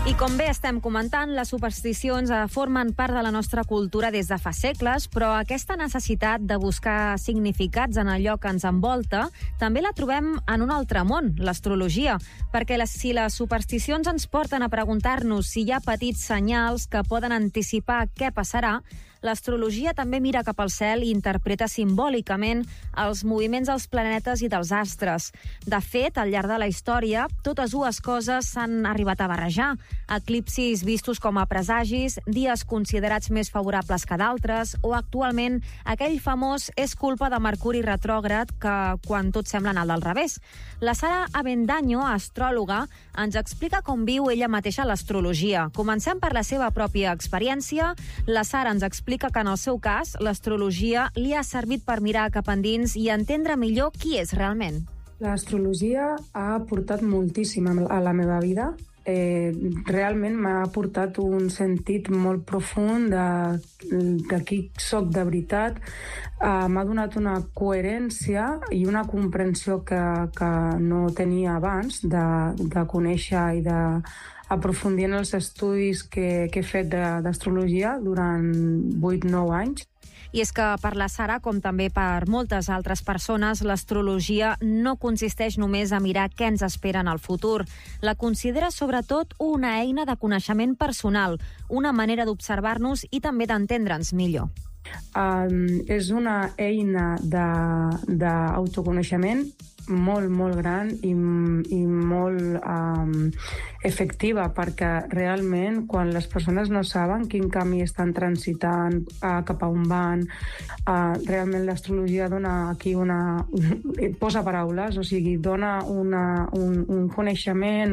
I com bé estem comentant, les supersticions formen part de la nostra cultura des de fa segles, però aquesta necessitat de buscar significats en allò que ens envolta també la trobem en un altre món, l'astrologia, perquè si les supersticions ens porten a preguntar-nos si hi ha petits senyals que poden anticipar què passarà, l'astrologia també mira cap al cel i interpreta simbòlicament els moviments dels planetes i dels astres. De fet, al llarg de la història, totes dues coses s'han arribat a barrejar. Eclipsis vistos com a presagis, dies considerats més favorables que d'altres, o actualment aquell famós és culpa de Mercuri retrògrad que quan tot sembla anar del revés. La Sara Avendaño, astròloga, ens explica com viu ella mateixa l'astrologia. Comencem per la seva pròpia experiència. La Sara ens explica que en el seu cas l'astrologia li ha servit per mirar cap endins i entendre millor qui és realment. L'astrologia ha aportat moltíssim a la meva vida. Realment m'ha aportat un sentit molt profund de qui soc de veritat. M'ha donat una coherència i una comprensió que no tenia abans de conèixer i d'aprofundir en els estudis que he fet d'astrologia durant 8-9 anys. I és que per la Sara, com també per moltes altres persones, l'astrologia no consisteix només a mirar què ens espera en el futur. La considera sobretot una eina de coneixement personal, una manera d'observar-nos i també d'entendre'ns millor. És una eina d'autoconeixement molt, molt gran i molt efectiva, perquè realment quan les persones no saben quin camí estan transitant, cap a on van, realment l'astrologia dona aquí posa paraules, o sigui, dona un coneixement,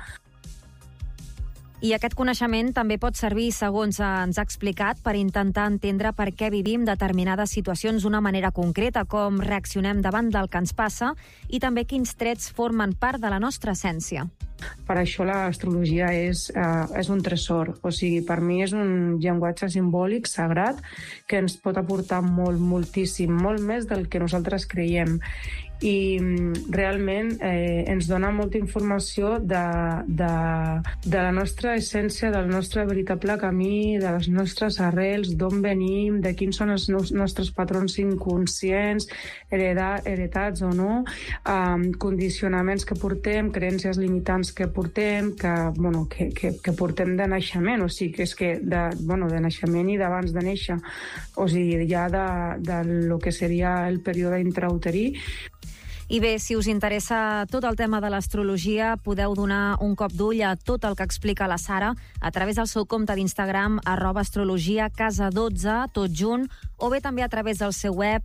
I aquest coneixement també pot servir, segons ens ha explicat, per intentar entendre per què vivim determinades situacions d'una manera concreta, com reaccionem davant del que ens passa i també quins trets formen part de la nostra essència. Per això l'astrologia és un tresor, o sigui, per mi és un llenguatge simbòlic sagrat que ens pot aportar moltíssim, molt més del que nosaltres creiem. I realment ens dona molta informació de la nostra essència, del nostre veritable camí, de les nostres arrels, d'on venim, de quins són els nostres patrons inconscients, heretats o no, condicionaments que portem, creences limitants que portem, que portem de naixement, o sigui, que és que de naixement i d'abans de néixer, o sigui, ja de lo que seria el període intrauterí. I bé, si us interessa tot el tema de l'astrologia, podeu donar un cop d'ull a tot el que explica la Sara a través del seu compte d'Instagram @astrologiacasa12, tot junt, o bé també a través del seu web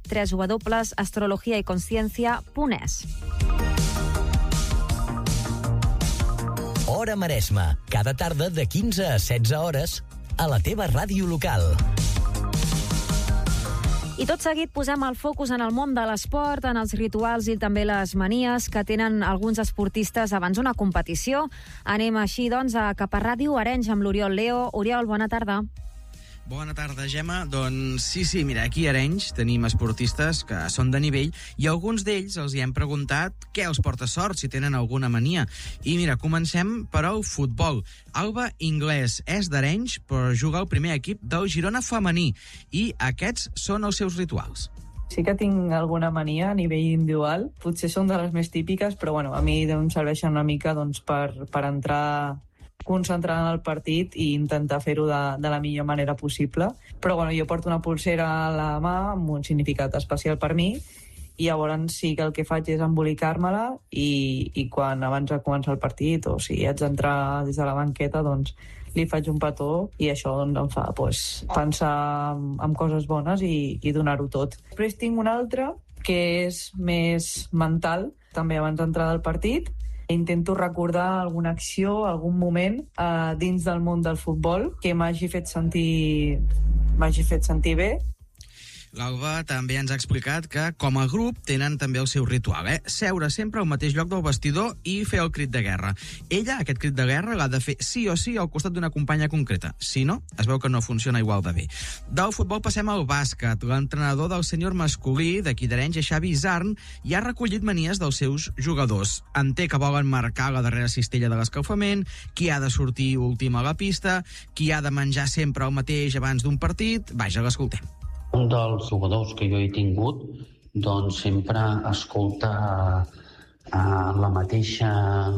www.astrologiayconsciencia.es. Hora Maresme, cada tarda de 15 a 16 hores a la teva ràdio local. I tot seguit posem el focus en el món de l'esport, en els rituals i també les manies que tenen alguns esportistes abans d'una competició. Anem així, doncs, cap a Ràdio Arenys amb l'Oriol Leo. Oriol, bona tarda. Bona tarda, Gemma. Doncs sí, mira, aquí a Arenys tenim esportistes que són de nivell i alguns d'ells els hi hem preguntat què els porta sort, si tenen alguna mania. I mira, comencem per el futbol. Alba Inglés és d'Arenys, però juga al primer equip del Girona femení i aquests són els seus rituals. Sí que tinc alguna mania a nivell individual, potser són de les més típiques, però bueno, a mi em serveixen una mica doncs, per entrar concentrar en el partit i intentar fer-ho de la millor manera possible. Però bueno, jo porto una pulsera a la mà amb un significat especial per mi i llavors sí que el que faig és embolicar-me-la i quan abans de començar el partit o si haig d'entrar des de la banqueta doncs li faig un petó i això doncs, em fa pensar en coses bones i donar-ho tot. Després tinc una altra que és més mental, també abans d'entrar del partit. Intento recordar alguna acció, algun moment dins del món del futbol que m'hagi fet sentir bé. L'Alba també ens ha explicat que, com a grup, tenen també el seu ritual, seure sempre al mateix lloc del vestidor i fer el crit de guerra. Ella, aquest crit de guerra, l'ha de fer sí o sí al costat d'una companya concreta. Si no, es veu que no funciona igual de bé. Del futbol passem al bàsquet. L'entrenador del sènior masculí, d'aquí d'Arenys, Xavi Isarn, ja ha recollit manies dels seus jugadors. Enté que volen marcar la darrera cistella de l'escalfament, qui ha de sortir últim a la pista, qui ha de menjar sempre el mateix abans d'un partit. Vaja, l'escoltem. Un dels jugadors que jo he tingut doncs sempre escolta la mateixa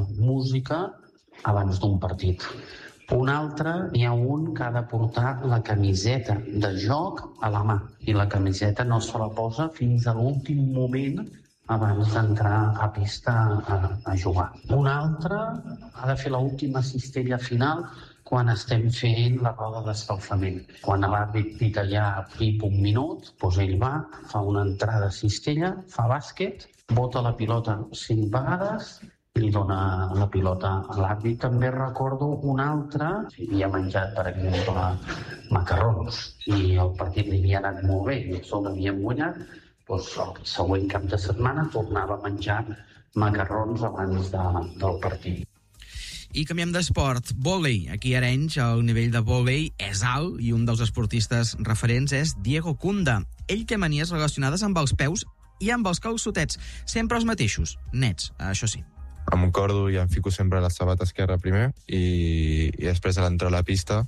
música abans d'un partit. Un altre, n'hi ha un que ha de portar la camiseta de joc a la mà i la camiseta no se la posa fins a l'últim moment abans d'entrar a pista a jugar. Un altre ha de fer l'última cistella final quan estem fent la roda d'escalfament. Quan l'àrbit pita ja pip un minut, doncs ell va, fa una entrada a cistella, fa bàsquet, bota la pilota 5 vegades i li dona la pilota a l'àrbit. També recordo un altre, havia menjat, per exemple, macarrons i el partit li havia anat molt bé i el sol havíem guanyat, doncs el següent cap de setmana tornava a menjar macarrons abans del partit. I canviem d'esport. Vòlei. Aquí a Arenys el nivell de vòlei és alt i un dels esportistes referents és Diego Cunda. Ell té manies relacionades amb els peus i amb els calçotets. Sempre els mateixos. Nets, això sí. Em cordo i em fico sempre a la sabata esquerra primer i després a l'entrar a la pista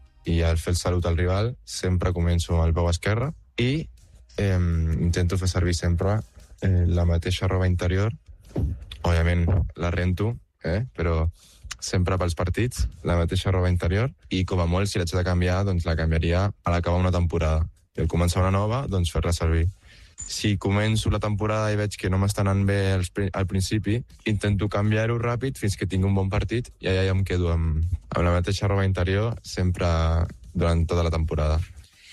i al fer el salut al rival sempre començo amb el peu esquerre i intento fer servir sempre la mateixa roba interior. Òbviament la rento, però sempre pels partits, la mateixa roba interior, i com a molt, si l'haig de canviar, doncs la canviaria a l'acabar una temporada. I al començar una nova, doncs fer-la servir. Si començo la temporada i veig que no m'està anant bé al principi, intento canviar-ho ràpid fins que tingui un bon partit i allà ja em quedo amb la mateixa roba interior sempre durant tota la temporada.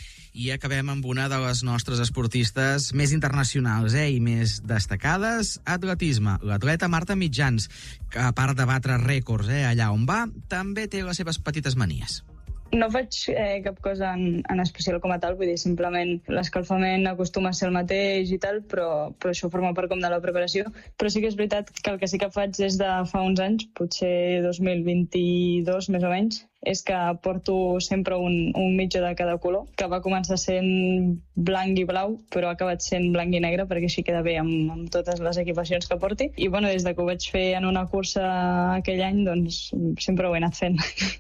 I acabem amb una de les nostres esportistes més internacionals i més destacades, atletisme. L'atleta Marta Mitjans, que a part de batre rècords allà on va, també té les seves petites manies. No faig cap cosa en especial com a tal, vull dir, simplement l'escalfament acostuma a ser el mateix i tal, però això forma part com de la preparació. Però sí que és veritat que el que sí que faig des de fa uns anys, potser 2022 més o menys, és que porto sempre un mitjà de cada color, que va començar sent blanc i blau, però ha acabat sent blanc i negre, perquè així queda bé amb totes les equipacions que porti. I bueno, des de que ho vaig fer en una cursa aquell any, doncs sempre ho he anat fent.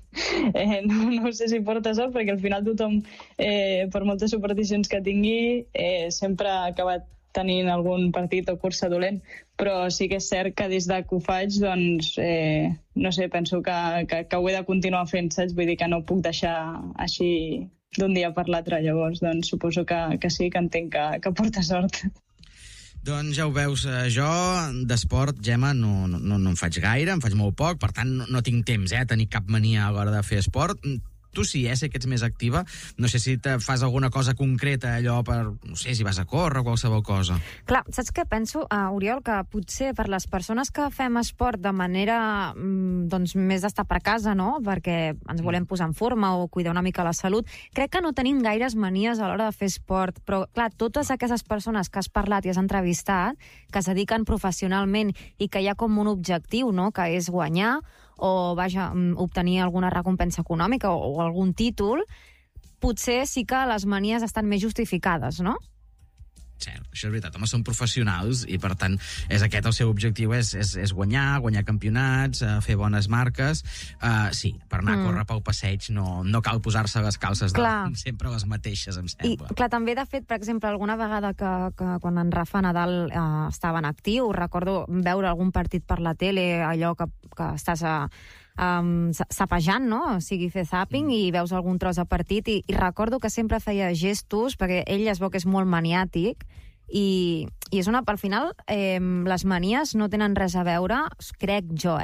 No sé si porta sort, perquè al final tothom, per moltes supersticions que tingui, sempre ha acabat tenint algun partit o cursa dolent, però sí que és cert que des de que ho faig, doncs, no sé, penso que ho he de continuar fent, saps? Vull dir que no puc deixar així d'un dia per l'altre, llavors, doncs suposo que sí, que entenc que porta sort. Doncs ja ho veus, jo d'esport, Gemma, no en faig gaire, en faig molt poc, per tant no tinc temps a tenir cap mania a l'hora de fer esport. Tu sí, sé que ets més activa. No sé si te fas alguna cosa concreta, allò per, no sé, si vas a córrer o qualsevol cosa. Clar, saps què penso, Oriol? Que potser per les persones que fem esport de manera doncs, més d'estar per casa, no?, perquè ens volem posar en forma o cuidar una mica la salut, crec que no tenim gaires manies a l'hora de fer esport, però clar, totes aquestes persones que has parlat i has entrevistat, que es dediquen professionalment i que hi ha com un objectiu, no?, que és guanyar o, vaja, obtenir alguna recompensa econòmica o algun títol, potser sí que les manies estan més justificades, no? Cert, això és veritat. Home, són professionals i, per tant, és aquest el seu objectiu, és guanyar campionats, fer bones marques. Sí, per anar a córrer pel passeig no cal posar-se les calces sempre les mateixes, em sembla. I, clar, també, de fet, per exemple, alguna vegada que quan en Rafa Nadal estava en actiu, recordo veure algun partit per la tele, allò que estàs sapejant, no? O sigui, fer zapping i veus algun tros de partit i recordo que sempre feia gestos, perquè ell es veu que és molt maniàtic i és al final les manies no tenen res a veure, crec jo,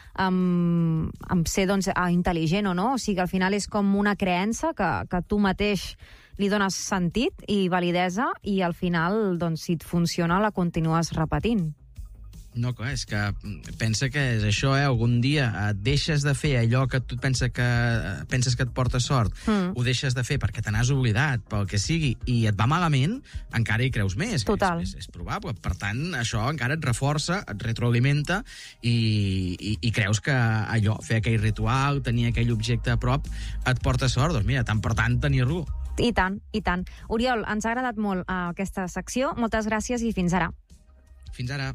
amb ser doncs, intel·ligent o no, o sigui, al final és com una creença que tu mateix li dones sentit i validesa i al final, doncs, si et funciona, la continues repetint. No, clar, és que pensa que és això, algun dia et deixes de fer allò que tu penses que et porta sort, ho deixes de fer perquè te n'has oblidat, pel que sigui, i et va malament, encara hi creus més. Total. És probable. Per tant, això encara et reforça, et retroalimenta i creus que allò, fer aquell ritual, tenir aquell objecte a prop, et porta sort. Doncs mira, tant per tant, tenir-lo. I tant, i tant. Oriol, ens ha agradat molt aquesta secció. Moltes gràcies i fins ara. Fins ara.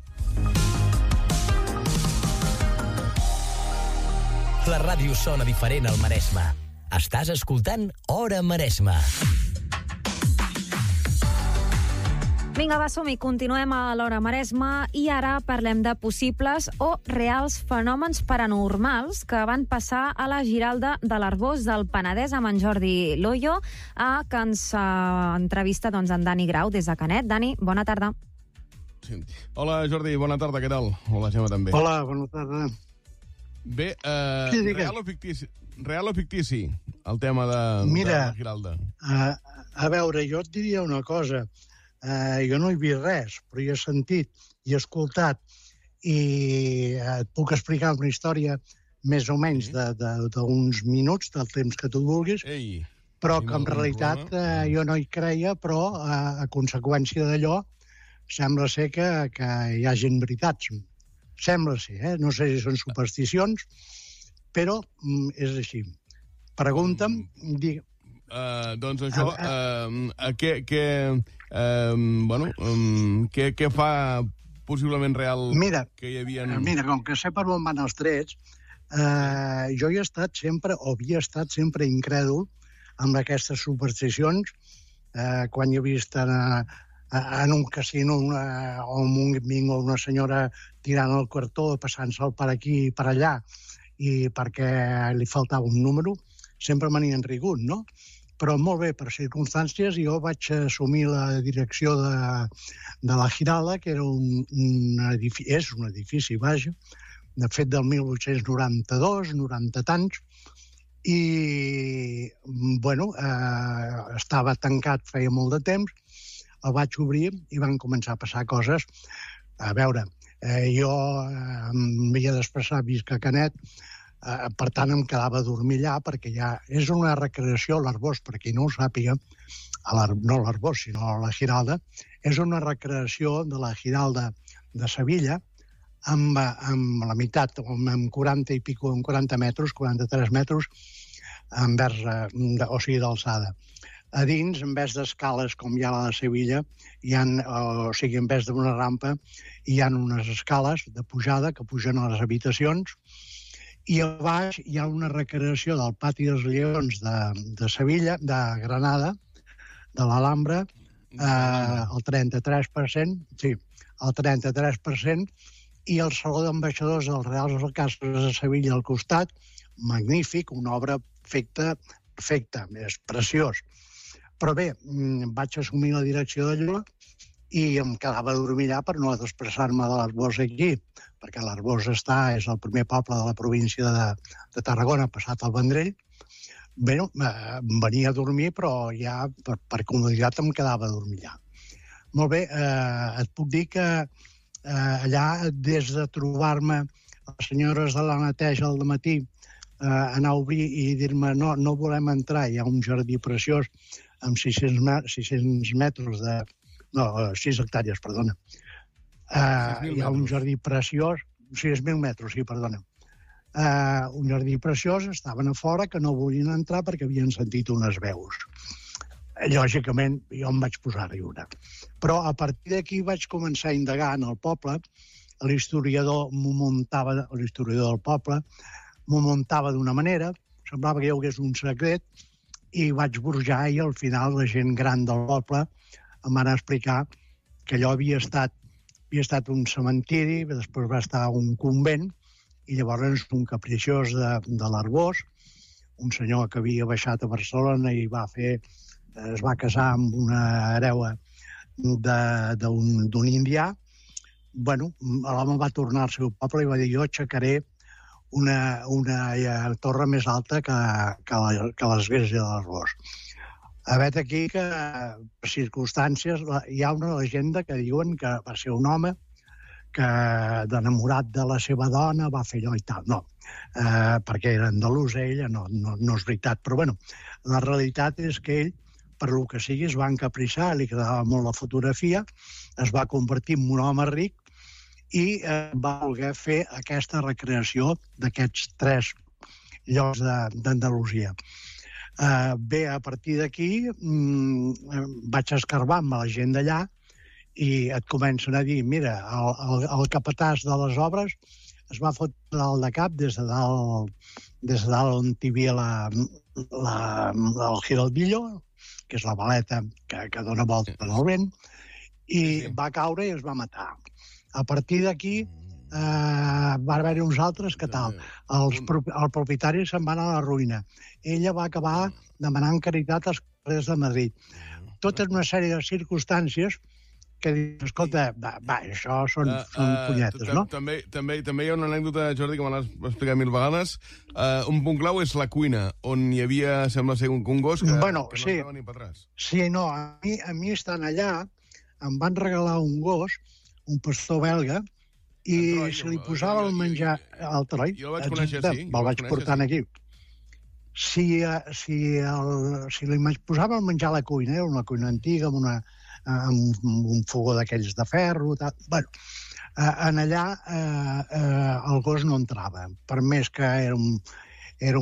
La ràdio sona diferent al Maresme. Estàs escoltant Hora Maresme. Vinga, va, som-hi. Continuem a l'Hora Maresme i ara parlem de possibles o reals fenòmens paranormals que van passar a la Giralda de l'Arboç del Penedès amb en Jordi Loyo, que ens entrevista en Dani Grau des de Canet. Dani, bona tarda. Sí. Hola, Jordi, bona tarda, què tal? Hola, Gemma, també. Hola, bona tarda. Bé, real o fictici, el tema de la Giralda? A veure, jo et diria una cosa. Jo no he vist res, però hi he sentit i he escoltat i et puc explicar una història més o menys d'uns minuts, del temps que tu vulguis, però que en realitat jo no hi creia, però a conseqüència d'allò sembla ser que hi ha gent veritats. Sembla ser, no sé si són supersticions, però és així. Pregunta'm, digue'm. Doncs això, què fa possiblement real que hi havia... Mira, com que sé per on van els trets, jo he estat sempre, o havia estat sempre incrèdul amb aquestes supersticions, quan he vist en un casino on vinc una senyora tirant el cartó, passant-se'l per aquí i per allà, i perquè li faltava un número, sempre me n'hi han rigut, no? Però molt bé, per circumstàncies, jo vaig assumir la direcció de la Giralda, que era és un edifici, vaja, de fet del 1892, 90 tants, i, bueno, estava tancat feia molt de temps, el vaig obrir i van començar a passar coses. A veure, jo m'havia d'expressar, visc a Canet, per tant em quedava a dormir allà, perquè ja és una recreació, l'Arboç, per qui no ho sàpiga, no l'Arboç, sinó la Giralda, és una recreació de la Giralda de Sevilla, amb la meitat, amb 40 i pico, amb 40 metres, 43 metres, o sigui, d'alçada. A dins, en vez d'escales, com hi ha a la de Sevilla, o sigui, en vez d'una rampa, hi ha unes escales de pujada que pugen a les habitacions, i a baix hi ha una recreació del Pati dels Lleons de Sevilla, de Granada, de l'Alhambra, el 33%, sí, el 33%, i el Saló d'Ambaixadors dels Reals Alcàsser de Sevilla al costat, magnífic, una obra perfecta, és preciós. Però bé, vaig assumir la direcció d'allò i em quedava a dormir allà per no desplaçar-me de l'Arboç aquí, perquè l'Arboç és el primer poble de la província de Tarragona, passat al Vendrell. Bé, venia a dormir, però ja per comoditat em quedava a dormir allà. Molt bé, et puc dir que allà, des de trobar-me les senyores de la neteja al matí, anar a obrir i dir-me no volem entrar, hi ha un jardí preciós amb 600 metres de... No, 6 hectàrees, perdona. Hi ha un jardí preciós, 6.000 metres, sí, perdona. Un jardí preciós, estaven a fora, que no volien entrar perquè havien sentit unes veus. Lògicament, jo em vaig posar a riure. Però a partir d'aquí vaig començar a indagar en el poble, l'historiador del poble m'ho muntava d'una manera, semblava que hi hagués un secret, i vaig burjar i al final la gent gran del poble em van explicar que allò havia estat un cementiri, després va estar un convent, i llavors un capriciós de l'Arboç, un senyor que havia baixat a Barcelona i es va casar amb una hereva d'un indià. Bueno, l'home va tornar al seu poble i va dir: jo aixecaré una torre més alta que l'església de l'Arboç. A veure aquí que, per circumstàncies, hi ha una llegenda que diuen que va ser un home d'enamorat de la seva dona va fer allò i tal. No, perquè era andalusa ella, no és veritat. Però, bueno, la realitat és que ell, per lo que sigui, es va encaprissar, li quedava molt la fotografia, es va convertir en un home ric i va voler fer aquesta recreació d'aquests 3 llocs d'Andalusia. Bé, a partir d'aquí vaig escarbar-me la gent d'allà i et comencen a dir, mira, el capatàs de les obres es va fotre dalt de cap des de dalt on hi havia el Giraldillo, que és la baleta que dona volta en el vent, i va caure i es va matar. A partir d'aquí va haver-hi uns altres que tal. El propietari se'n va anar a la ruïna. Ella va acabar demanant caritat als carrers de Madrid. Tota una sèrie de circumstàncies que dius, escolta, va, això són punyetes, no? També hi ha una anècdota, Jordi, que me l'has explicat 1000 vegades. Un punt clau és la cuina, on hi havia, sembla ser, un gos que no estava ni per atràs. Sí, no, a mi estant allà em van regalar un gos, un pastor belga, i se li posava el menjar al Troi. Jo el vaig conèixer, sí. Me'l vaig portant aquí. Si li posava el menjar a la cuina, era una cuina antiga, amb un fogó d'aquells de ferro, bueno, en allà el gos no entrava, per més que era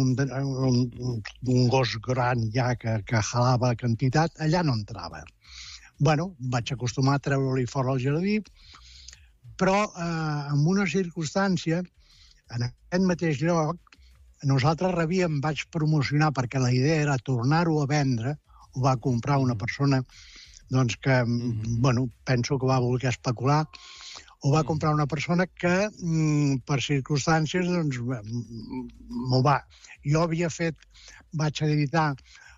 un gos gran ja que jalava quantitat, allà no entrava. Bueno, vaig acostumar a treure-li fora al jardí, però en una circumstància, en aquest mateix lloc, nosaltres vaig promocionar, perquè la idea era tornar-ho a vendre, ho va comprar una persona doncs que, bueno, penso que va voler especular, ho va comprar una persona que, per circumstàncies, doncs, m'ho va. Jo vaig editar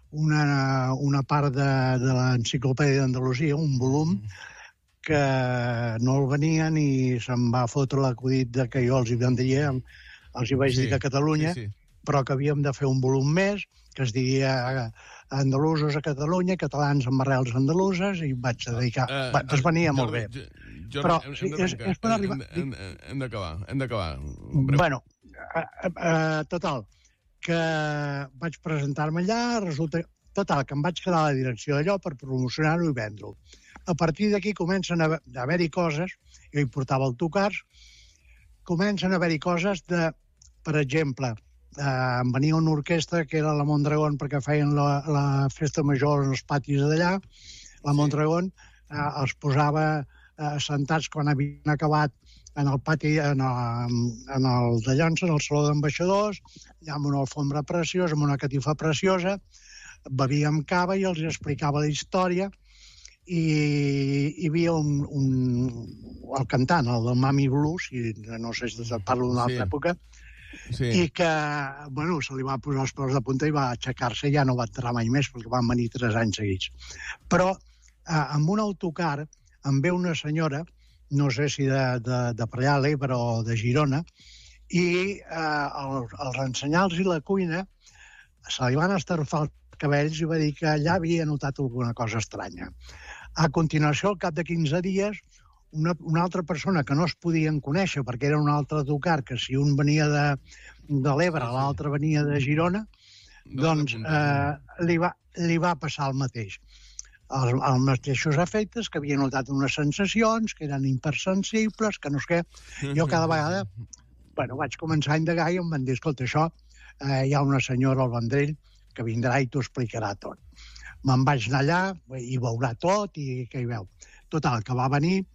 una part de l'Enciclopèdia d'Andalusia, un volum, que no el venien i se'm va fotre l'acudit que jo els hi vendia, els hi vaig dir de Catalunya, però que havíem de fer un volum més, que es diria Andalusos a Catalunya, catalans amb arrels andaluses, i vaig dedicar... Es venia molt bé. Però és per arribar... Hem d'acabar. Bueno, total, que vaig presentar-me allà, resulta... Total, que em vaig quedar a la direcció d'allò per promocionar-ho i vendre-ho. A partir d'aquí comencen a haver-hi coses, jo hi portava autocars, comencen a haver-hi coses de, per exemple, em venia una orquestra que era la Mondragón perquè feien la festa major en els patis d'allà. La Mondragón els posava sentats quan havien acabat en el pati, en el de Llonça, en el Saló d'Ambaixadors, allà amb una alfombra preciosa, amb una catifa preciosa, bevíem cava i els explicava la història, i hi havia el cantant, el del Mami Blues, i no sé si parlo d'una altra època, i que, bueno, se li va posar els peus de punta i va aixecar-se i ja no va entrar mai més perquè van venir 3 anys seguits. Però amb un autocar em ve una senyora, no sé si de per allà, l'Ebre o de Girona, i al ensenyar-los la cuina se li van estarfar els cabells i va dir que allà havia notat alguna cosa estranya. A continuació, al cap de 15 dies, una altra persona que no es podien conèixer perquè era un altre autocar, que si un venia de l'Ebre, l'altre venia de Girona, doncs li va passar el mateix. Els mateixos efectes, que havia notat unes sensacions, que eren hipersensibles, que no sé què. Jo cada vegada vaig començar a indagar i em van dir, escolta, això, hi ha una senyora al Vendrell que vindrà i t'ho explicarà tot. Me'n vaig anar allà i veurà tot i què hi veu. Total, que va venir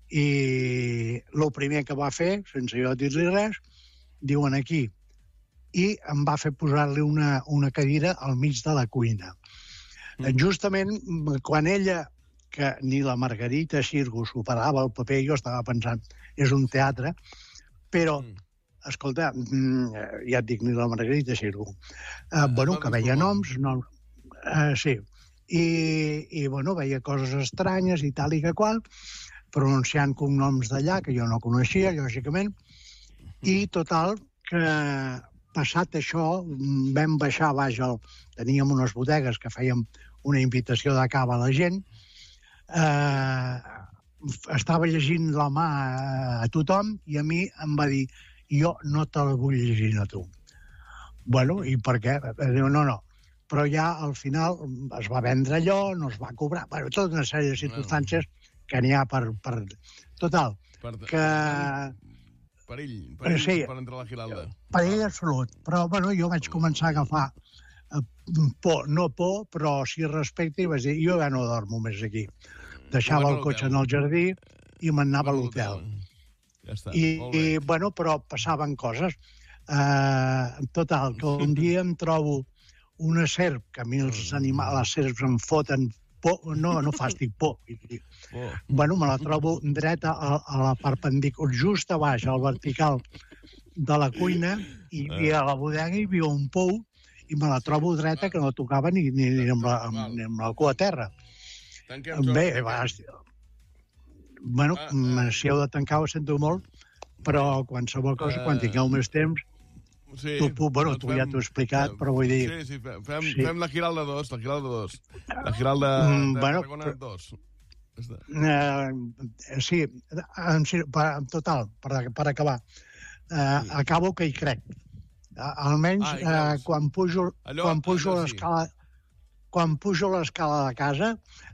i el primer que va fer, sense jo dir-li res, diuen aquí, i em va fer posar-li una cadira al mig de la cuina. Justament quan ella, que ni la Margarita Xirgo superava el paper, jo estava pensant, és un teatre, però, escolta, ja et dic, ni la Margarita Xirgo. Bueno, que veia noms, sí, i bueno, veia coses estranyes i tal i que qual, pronunciant cognoms d'allà, que jo no coneixia, lògicament, i total, que passat això, vam baixar baix, teníem unes bodegues que fèiem una invitació de cava a la gent, estava llegint la mà a tothom i a mi em va dir jo no te la vull llegir a tu. Bueno, i per què? Diu, no. Però ja al final es va vendre allò, no es va cobrar, bueno, tota una sèrie de circumstàncies que n'hi ha per... Total, que... Perill sí, per entrar a la Giralda. Perill absolut, però bueno, jo vaig començar a agafar por, no por, però sí respecte, i vaig dir, jo ja no dormo més aquí. Deixava el cotxe en el jardí i me'n anava a l'hotel. Ja està, I bueno, però passaven coses. Total, que un dia em trobo una serp, que a mi les serps em foten por, no fàstic, por. Bueno, me la trobo dreta a la perpendicular, just a baix, al vertical de la cuina, i a la bodega hi havia un pou, i me la trobo dreta que no tocava ni amb el cul a terra. Bé, bueno, si heu de tancar ho sento molt, però qualsevol cosa, quan tingueu més temps, tu ja t'ho he explicat, però vull dir... Sí, fem la Giralda 2, la Giralda de Tarragona 2. Sí, total, per acabar, acabo que hi crec. Almenys quan pujo l'escala de casa,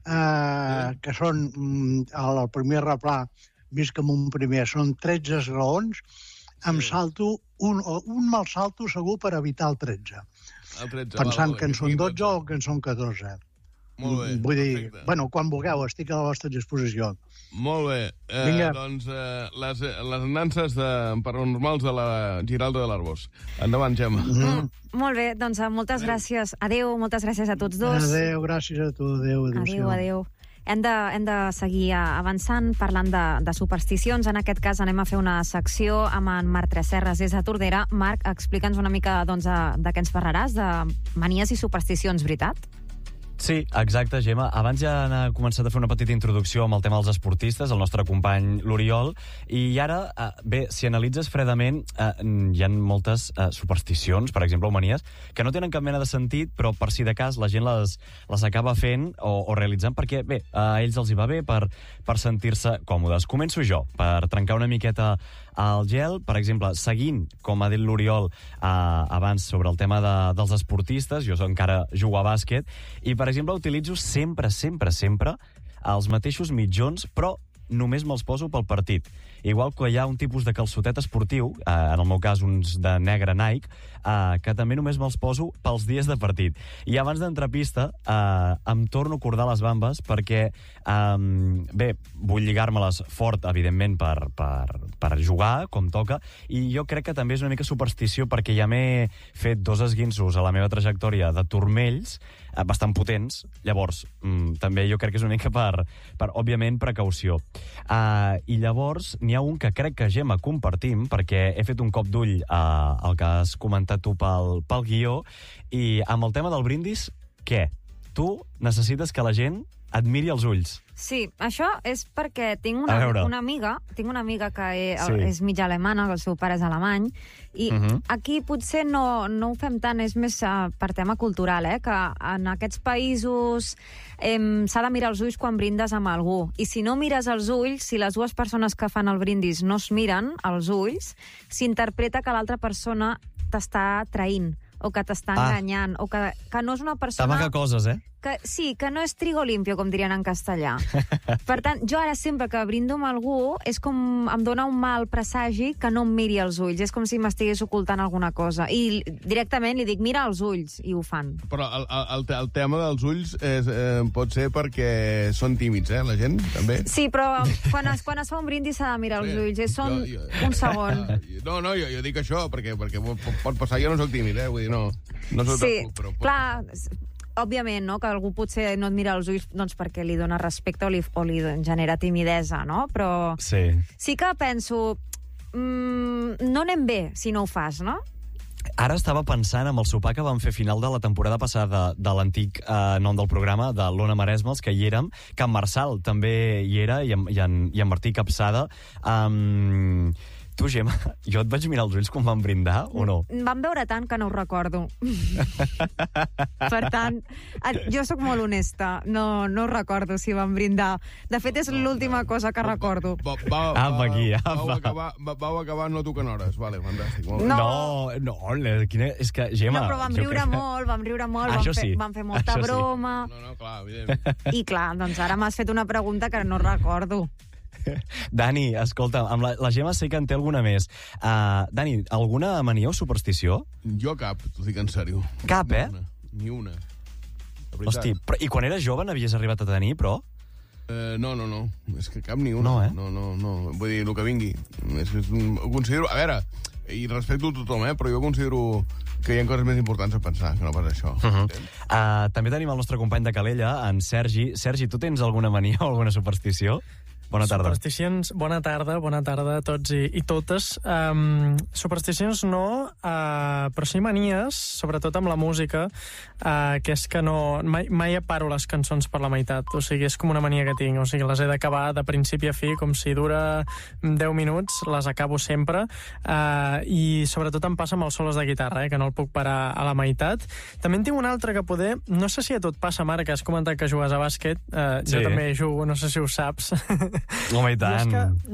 que són al primer replà, vist que en un primer són 13 esglaons, em salto, un me'l salto segur per evitar el 13. Pensant que en són 12 o que en són 14. Molt bé. Vull dir, bueno, quan vulgueu, estic a la vostra disposició. Molt bé. Doncs les nanses paranormals de la Giralda de l'Arboç. Endavant, Gemma. Molt bé, doncs moltes gràcies. Adéu, moltes gràcies a tots dos. Adéu, gràcies a tu. Adéu. Hem de seguir avançant parlant de supersticions. En aquest cas anem a fer una secció amb en Marc Tresserras des de Tordera. Marc, explica'ns una mica de què ens parlaràs, de manies i supersticions, veritat? Sí, exacte, Gemma. Abans ja han començat a fer una petita introducció amb el tema dels esportistes, el nostre company l'Oriol, i ara, bé, si analitzes fredament, hi ha moltes supersticions, per exemple, o manies, que no tenen cap mena de sentit, però per si de cas la gent les acaba fent o realitzant perquè, bé, a ells els hi va bé per sentir-se còmodes. Començo jo, per trencar una miqueta el gel, per exemple, seguint, com ha dit l'Oriol abans sobre el tema dels esportistes, jo encara jugo a bàsquet, i per exemple utilitzo sempre els mateixos mitjons, però només me'ls poso pel partit. Igual que hi ha un tipus de calçotet esportiu, en el meu cas uns de negre Nike, que també només me'ls poso pels dies de partit. I abans d'entrar a pista em torno a cordar les bambes perquè, bé, vull lligar-me-les fort, evidentment, per jugar, com toca, i jo crec que també és una mica superstició perquè ja m'he fet 2 esguinços a la meva trajectòria de turmells bastant potents, llavors també jo crec que és una mica per òbviament, precaució. I llavors n'hi ha un que crec que, Gemma, compartim, perquè he fet un cop d'ull al que has comentat tu pel guió, i amb el tema del brindis, què? Tu necessites que la gent et miri els ulls. Sí, això és perquè tinc una amiga que és mitja alemana, que el seu pare és alemany, i aquí potser no ho fem tant, és més per tema cultural, que en aquests països s'ha de mirar els ulls quan brindes amb algú, i si no mires els ulls, si les dues persones que fan el brindis no es miren els ulls, s'interpreta que l'altra persona t'està traint, o que t'està enganyant, o que no és una persona... T'amaga coses, que no és trigo limpio, com dirien en castellà. Per tant, jo ara sempre que brindo amb algú és com em dona un mal presagi que no em miri els ulls. És com si m'estigués ocultant alguna cosa. I directament li dic, mira els ulls, i ho fan. Però el tema dels ulls pot ser perquè són tímids, la gent, també? Sí, però quan es fa un brindis s'ha de mirar els ulls. Són un segon. No, jo dic això, perquè pot passar, jo no soc tímid, vull dir, no soc sí, clar, òbviament, no?, que algú potser no et mira els ulls doncs perquè li dona respecte o li genera timidesa, no? Però sí que penso, no anem bé si no ho fas, no? Ara estava pensant en el sopar que vam fer final de la temporada passada de l'antic nom del programa, de l'Ona Maresma, els que hi érem, que en Marçal també hi era, i en Martí Capçada. Tu, Gemma, jo et vaig mirar els ulls quan vam brindar, o no? Vam veure tant que no ho recordo. Per tant, jo sóc molt honesta. No ho recordo si vam brindar. De fet, és l'última cosa que recordo. Apa, aquí, Vau acabar no tocant hores. Vale, fantàstic. No, és que, Gemma... No, però vam riure molt, vam fer molta broma. No, clar, evident. I clar, doncs ara m'has fet una pregunta que no recordo. Dani, escolta, amb la Gemma sé que en té alguna més. Dani, alguna mania o superstició? Jo cap, t'ho dic en sèrio. Cap, Ni una. Hosti, i quan eres jove n'havies arribat a tenir, però? No. És que cap ni una. No. Vull dir, el que vingui. Ho considero... A veure, i respecto a tothom, però jo considero que hi ha coses més importants a pensar que no pas això. També tenim el nostre company de Calella, en Sergi. Sergi, tu tens alguna mania o alguna superstició? Bona tarda. Supersticions, bona tarda a tots i totes. Supersticions no, però sí manies, sobretot amb la música, que és que mai paro les cançons per la meitat. O sigui, és com una mania que tinc. O sigui, les he d'acabar de principi a fi, com si dura 10 minuts, les acabo sempre. I sobretot em passa amb els solos de guitarra, que no el puc parar a la meitat. També en tinc un altre que poder... No sé si a tu et passa, Marc, que has comentat que jugues a bàsquet. Jo també jugo, no sé si ho saps. Home, i tant.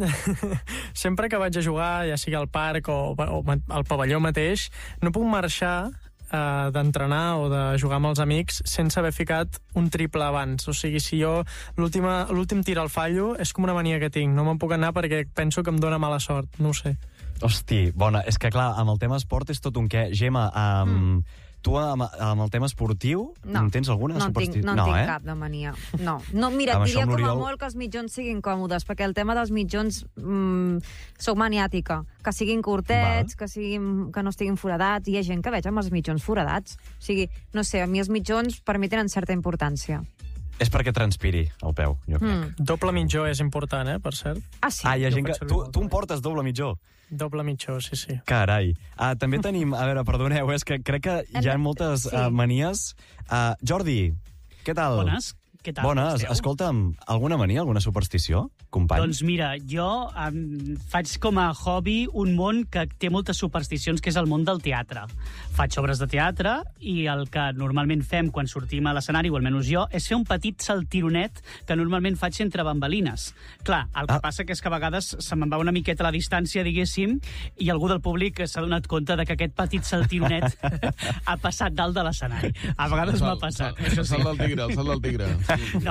Sempre que vaig a jugar, ja sigui al parc o al pavelló mateix, no puc marxar d'entrenar o de jugar amb els amics sense haver ficat un triple abans. O sigui, si jo l'últim tir al fallo és com una mania que tinc. No me'n puc anar perquè penso que em dóna mala sort. No ho sé. Hosti, bona. És que, clar, amb el tema esport és tot un què. Gemma, tu amb el tema esportiu tens alguna superstició? No tinc cap de mania. No, mira, et diria com a molt que els mitjons siguin còmodes, perquè el tema dels mitjons soc maniàtica. Que siguin curtets, que no estiguin foradats. Hi ha gent que veig amb els mitjons foradats. O sigui, no sé, a mi els mitjons per mi tenen certa importància. És perquè transpiri el peu, jo crec. Doble mitjó és important, per cert. Ah, sí? Hi ha gent que... Tu em portes doble mitjó? Doble mitjó, sí. Carai. També tenim... A veure, perdoneu, és que crec que hi ha moltes manies. Jordi, què tal? Bones. Què tal? Bones. Escolta'm, alguna mania, alguna superstició, company? Doncs mira, jo faig com a hobby un món que té moltes supersticions, que és el món del teatre. Faig obres de teatre i el que normalment fem quan sortim a l'escenari, o almenys jo, és fer un petit saltironet que normalment faig entre bambalines. Clar, el que passa que és que a vegades se me'n va una miqueta a la distància, diguéssim, i algú del públic s'ha donat compte de que aquest petit saltironet ha passat dalt de l'escenari. A vegades m'ha passat. El salt del tigre. No,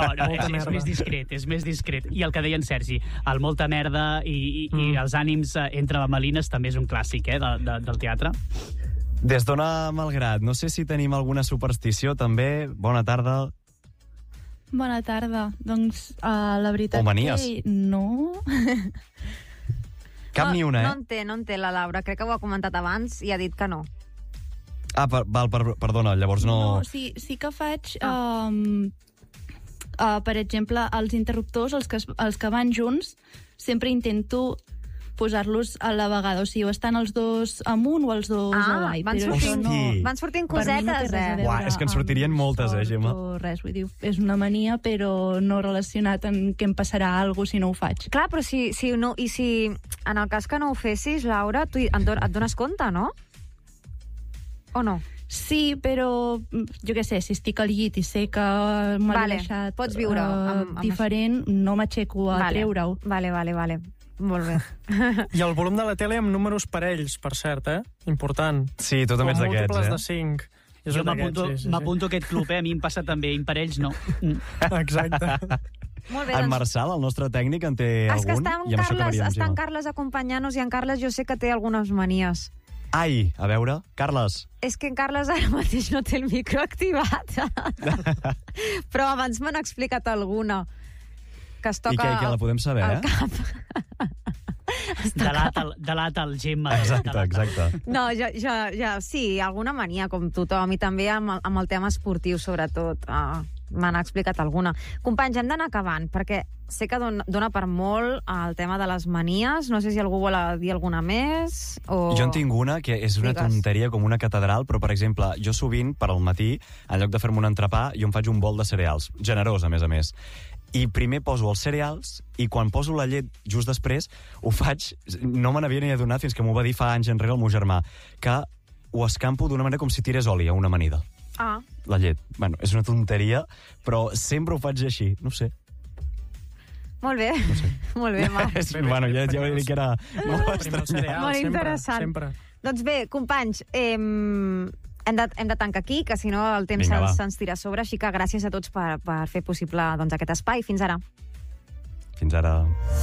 és més discret. I el que deia en Sergi, el molta merda i els ànims entre bambalines també és un clàssic del teatre. Des d'Ona Malgrat, no sé si tenim alguna superstició també. Bona tarda. Bona tarda. Doncs la veritat que no. Cap ni una, No en té la Laura. Crec que ho ha comentat abans i ha dit que no. Perdona, llavors no... No, sí que faig... per exemple, els interruptors, els que van junts, sempre intento posar-los a la vegada. O sigui, o estan els dos amunt o els dos avall. Van sortint cosetes, Uah, és que en sortirien moltes, Gemma? Res, vull dir, és una mania, però no relacionat amb que em passarà alguna cosa si no ho faig. Clar, però si en el cas que no ho fessis, Laura, tu et dones compte, no? O no? Sí, però jo què sé, si estic al llit i sé que m'ha deixat pots viure diferent, no m'aixeco a treure-ho. Vale. Molt bé. I el volum de la tele amb números parells, per cert, Important. Sí, tu també ets d'aquests, múltiples de 5. Jo m'apunto a aquest club, A mi em passa també, imparells no. Exacte. Molt bé, en Marçal, el nostre tècnic, en té algun? Està en Carles acompanyant-nos i en Carles jo sé que té algunes manies. Ai, a veure, Carles. És que en Carles ara mateix no té el micro activat. Però abans m'han explicat alguna. Que es toca... I que la podem saber, al cap. Delata el Gemma. Exacte. No, sí, alguna mania com tothom, i també amb el tema esportiu, sobretot. me n'ha explicat alguna. Companys, hem d'anar acabant, perquè sé que dona per molt el tema de les manies. No sé si algú vol dir alguna més o... Jo en tinc una, que és una tonteria com una catedral, però, per exemple, jo sovint, per al matí, en lloc de fer-me un entrepà, jo em faig un bol de cereals, generós, a més. I primer poso els cereals, i quan poso la llet just després, ho faig... No me n'havia ni adonat fins que m'ho va dir fa anys enrere el meu germà, que ho escampo d'una manera com si tirés oli a una amanida. Ah. La llet. Bueno, és una tonteria, però sempre ho faig així, no sé. Molt bé. No sé. Molt bé, Marc. Bueno, ja vaig dir que era molt interessant. Sempre. Doncs bé, companys, hem de tancar aquí, que si no el temps se'ns tira a sobre, així que gràcies a tots per fer possible aquest espai. Fins ara. Fins ara.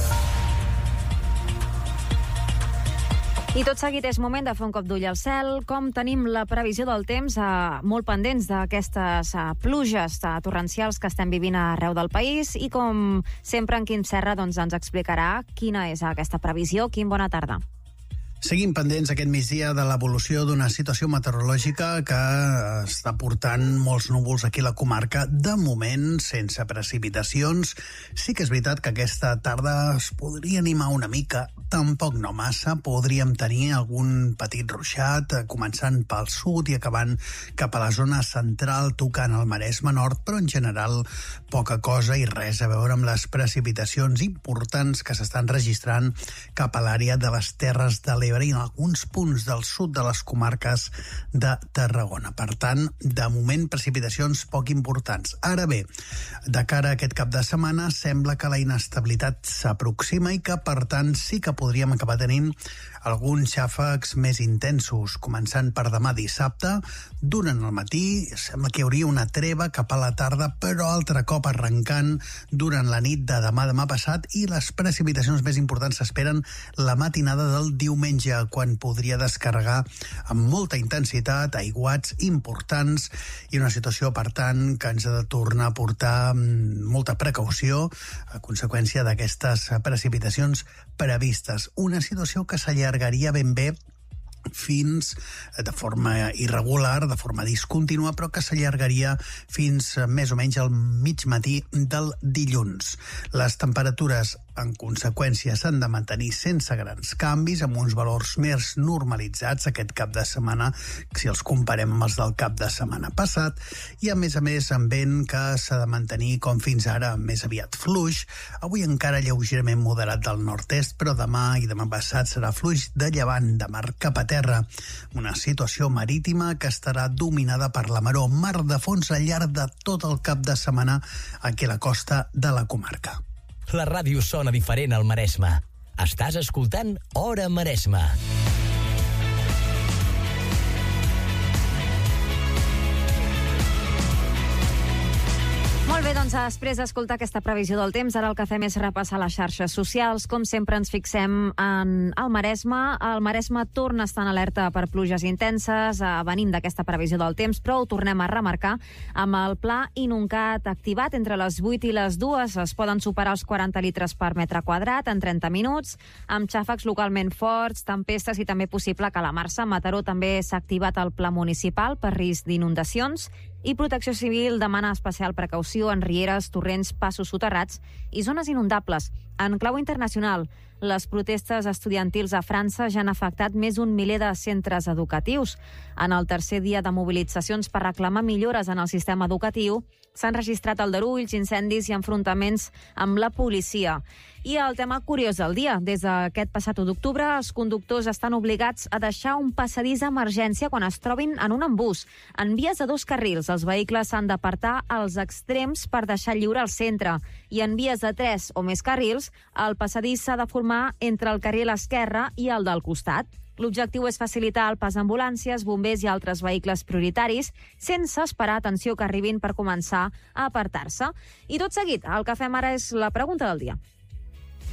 I tot seguit és moment de fer un cop d'ull al cel. Com tenim la previsió del temps, molt pendents d'aquestes pluges torrencials que estem vivint arreu del país, i com sempre en Quim Serra ens explicarà quina és aquesta previsió. Quim, bona tarda. Seguim pendents aquest migdia de l'evolució d'una situació meteorològica que està portant molts núvols aquí a la comarca, de moment sense precipitacions. Sí que és veritat que aquesta tarda es podria animar una mica, tampoc no massa. Podríem tenir algun petit ruixat, començant pel sud i acabant cap a la zona central, tocant el Maresme Nord, però en general poca cosa i res a veure amb les precipitacions importants que s'estan registrant cap a l'àrea de les Terres de l'Ebre i en alguns punts del sud de les comarques de Tarragona. Per tant, de moment, precipitacions poc importants. Ara bé, de cara a aquest cap de setmana, sembla que la inestabilitat s'aproxima i que, per tant, sí que podríem acabar tenint alguns xàfecs més intensos, començant per demà dissabte. Durant el matí sembla que hi hauria una treva cap a la tarda, però altre cop arrencant durant la nit de demà passat, i les precipitacions més importants s'esperen la matinada del diumenge, quan podria descarregar amb molta intensitat, aiguats importants, i una situació, per tant, que ens ha de tornar a portar molta precaució a conseqüència d'aquestes precipitacions previstes. Una situació que s'allargaria ben bé fins de forma irregular, de forma discontínua, però que s'allargaria fins més o menys al mig matí del dilluns. Les temperatures, en conseqüència, s'han de mantenir sense grans canvis, amb uns valors més normalitzats aquest cap de setmana, si els comparem amb els del cap de setmana passat, i a més amb vent que s'ha de mantenir com fins ara, més aviat fluix. Avui encara lleugerament moderat del nord-est, però demà i demà passat serà fluix de llevant, de mar cap a terra. Una situació marítima que estarà dominada per la maror, mar de fons al llarg de tot el cap de setmana aquí a la costa de la comarca. La ràdio sona diferent al Maresme. Estàs escoltant Hora Maresme. Molt bé, doncs després d'escoltar aquesta previsió del temps, ara el que fem és repassar les xarxes socials. Com sempre ens fixem en el Maresme. El Maresme torna a estar en alerta per pluges intenses. Venim d'aquesta previsió del temps, però ho tornem a remarcar amb el pla Inuncat activat entre les 8 i les 2. Es poden superar els 40 litres per metre quadrat en 30 minuts, amb xàfecs localment forts, tempestes i també possible calamarsa. A Mataró també s'ha activat el pla municipal per risc d'inundacions, i Protecció Civil demana especial precaució en rieres, torrents, passos soterrats i zones inundables. En clau internacional, les protestes estudiantils a França ja han afectat més d'un miler de centres educatius. En el tercer dia de mobilitzacions per reclamar millores en el sistema educatiu, s'han registrat aldarulls, incendis i enfrontaments amb la policia. I el tema curiós del dia. Des d'aquest passat 1 d'octubre, els conductors estan obligats a deixar un passadís d'emergència quan es trobin en un embús. En vies de 2 carrils, els vehicles s'han d'apartar als extrems per deixar lliure el centre. I en vies de 3 o més carrils, el passadís s'ha de formar entre el carril esquerre i el del costat. L'objectiu és facilitar el pas d'ambulàncies, bombers i altres vehicles prioritaris, sense esperar atenció que arribin per començar a apartar-se. I tot seguit, el que fem ara és la pregunta del dia.